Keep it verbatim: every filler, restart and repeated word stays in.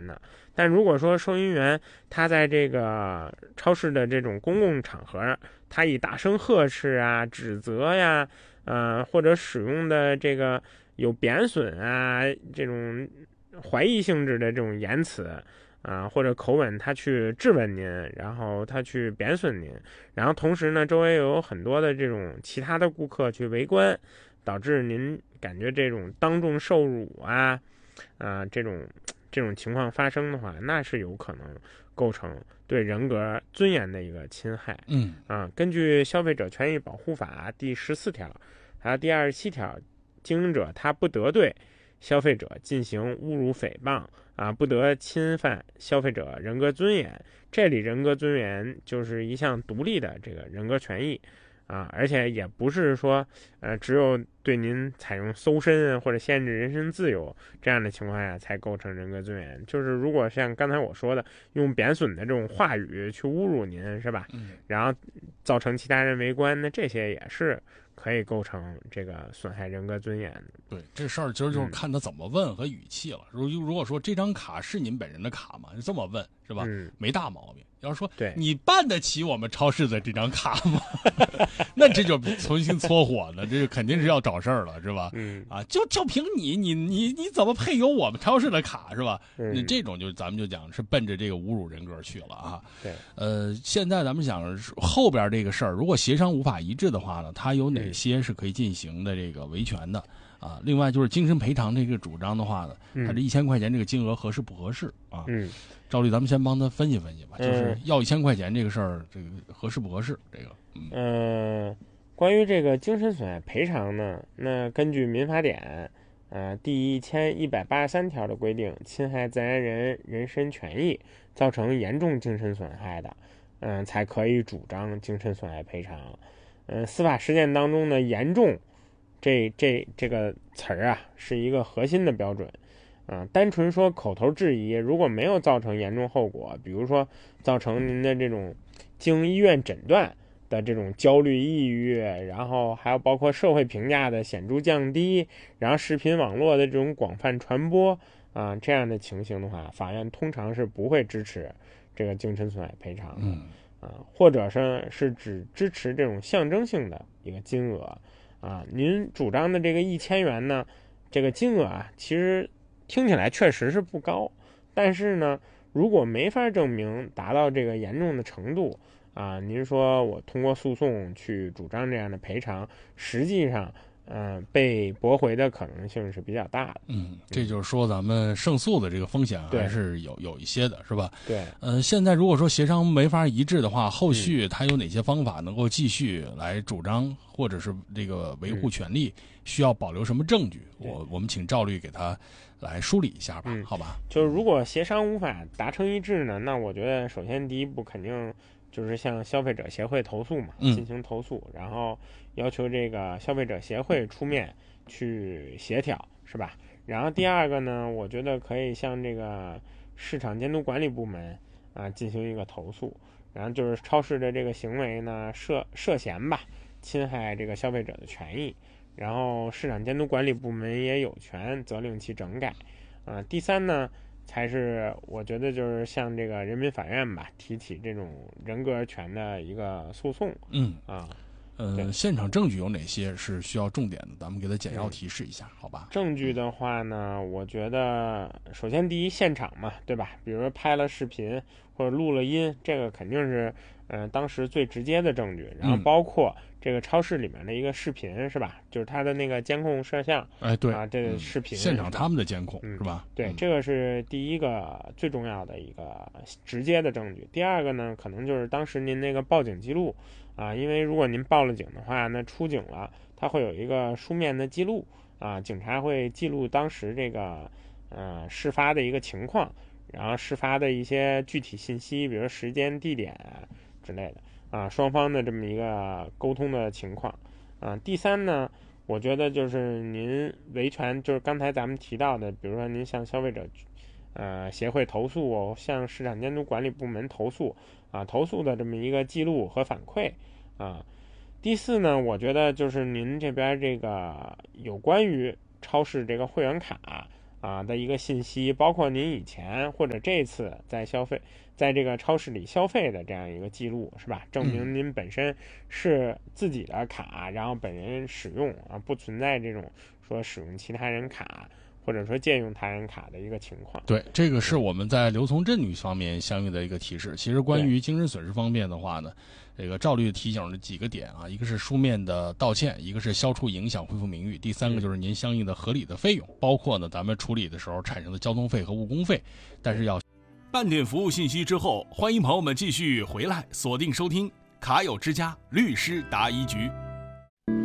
的。但如果说收银员他在这个超市的这种公共场合，他以大声呵斥啊、指责呀，呃，或者使用的这个有贬损啊这种怀疑性质的这种言辞啊，或者口吻，他去质问您，然后他去贬损您，然后同时呢，周围有很多的这种其他的顾客去围观，导致您感觉这种当众受辱啊，啊这种这种情况发生的话，那是有可能构成对人格尊严的一个侵害。 嗯啊，根据《消费者权益保护法》第十四条，还有第二十七条，经营者他不得对消费者进行侮辱、诽谤啊，不得侵犯消费者人格尊严。这里人格尊严就是一项独立的这个人格权益啊，而且也不是说呃只有对您采用搜身或者限制人身自由这样的情况下才构成人格尊严。就是如果像刚才我说的，用贬损的这种话语去侮辱您，是吧？ 嗯， 然后造成其他人围观，那这些也是可以构成这个损害人格尊严的。 对，这事儿其实就是看他怎么问和语气了。如如果说这张卡是您本人的卡吗？就这么问是吧？ 嗯， 没大毛病。要是说对你办得起我们超市的这张卡吗？那这就重新搓火呢，这就肯定是要找事儿了，是吧？ 嗯啊，就就凭你你你你怎么配有我们超市的卡是吧？ 嗯， 那这种就咱们就讲是奔着这个侮辱人格去了啊。 对， 呃，现在咱们讲后边这个事儿，如果协商无法一致的话呢，它有哪些是可以进行的这个维权的？啊，另外就是精神赔偿这个主张的话呢，他这一千块钱这个金额合适不合适啊？ 嗯， 赵律，咱们先帮他分析分析吧，就是要一千块钱这个事儿，这个合适不合适？这个， 嗯、呃，关于这个精神损害赔偿呢，那根据民法典，呃，第一千一百八十三条的规定，侵害自然人人身权益，造成严重精神损害的，嗯、呃，才可以主张精神损害赔偿。嗯、呃，司法实践当中呢，严重。这这这个词儿啊，是一个核心的标准，啊、呃，单纯说口头质疑，如果没有造成严重后果，比如说造成您的这种经医院诊断的这种焦虑、抑郁，然后还有包括社会评价的显著降低，然后视频网络的这种广泛传播啊、呃，这样的情形的话，法院通常是不会支持这个精神损害赔偿的， 嗯啊、呃，或者是是只支持这种象征性的一个金额。啊，您主张的这个一千元呢，这个金额啊，其实听起来确实是不高，但是呢，如果没法证明达到这个严重的程度啊，您说我通过诉讼去主张这样的赔偿，实际上，嗯、呃，被驳回的可能性是比较大的。 嗯，这就是说咱们胜诉的这个风险还是有有一些的，是吧？ 对。 呃，现在如果说协商没法一致的话，后续他有哪些方法能够继续来主张？或者是这个维护权利需要保留什么证据？嗯、我我们请赵律给他来梳理一下吧， 嗯、 好吧？ 就是如果协商无法达成一致呢，那我觉得首先第一步肯定就是向消费者协会投诉嘛， 嗯、 进行投诉，然后要求这个消费者协会出面去协调，是吧？然后第二个呢，我觉得可以向这个市场监督管理部门啊进行一个投诉，然后就是超市的这个行为呢涉涉嫌吧。侵害这个消费者的权益，然后市场监督管理部门也有权责令其整改，啊、呃，第三呢，才是我觉得就是向这个人民法院吧提起这种人格权的一个诉讼， 嗯啊， 呃，现场证据有哪些是需要重点的？咱们给他简要提示一下，好吧？ 证据的话呢，我觉得首先第一现场嘛，对吧？比如说拍了视频或者录了音，这个肯定是呃当时最直接的证据，然后包括这个超市里面的一个视频是吧？就是它的那个监控摄像， 哎对啊，这个视频、 嗯、现场他们的监控、 嗯、 是吧？ 对、 嗯， 这个是第一个最重要的一个直接的证据。第二个呢，可能就是当时您那个报警记录啊，因为如果您报了警的话，那出警了，它会有一个书面的记录啊，警察会记录当时这个呃事发的一个情况，然后事发的一些具体信息，比如时间、地点之类的。啊，双方的这么一个沟通的情况，啊，第三呢，我觉得就是您维权，就是刚才咱们提到的，比如说您向消费者，呃，协会投诉，向市场监督管理部门投诉，啊，投诉的这么一个记录和反馈，啊，第四呢，我觉得就是您这边这个有关于超市这个会员卡啊的一个信息，包括您以前或者这次在消费，在这个超市里消费的这样一个记录，是吧？证明您本身是自己的卡，然后本人使用啊，不存在这种说使用其他人卡或者说借用他人卡的一个情况。 对，这个是我们在刘从振女方面相应的一个提示。其实关于精神损失方面的话呢，这个赵律提醒了几个点啊，一个是书面的道歉，一个是消除影响、恢复名誉，第三个就是您相应的合理的费用，包括呢咱们处理的时候产生的交通费和误工费，但是要。 半点服务信息之后，欢迎朋友们继续回来锁定收听卡友之家律师答疑局。